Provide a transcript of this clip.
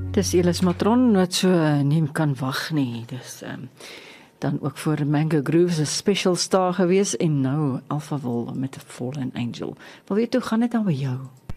Dis Elis Matron wat so nie kan wag nie. Dis dan ook voor Mango Grooves 'n special star gewees en nou Alphaville met 'n Fallen Angel. Wil weet hoe gaan dit dan by jou?